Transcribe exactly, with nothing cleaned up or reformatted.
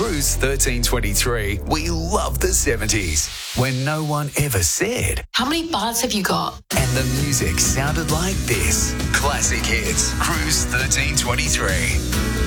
Cruise thirteen twenty-three, we love the seventies, when no one ever said. How many bars have you got? And the music sounded like this. Classic hits, Cruise thirteen twenty-three.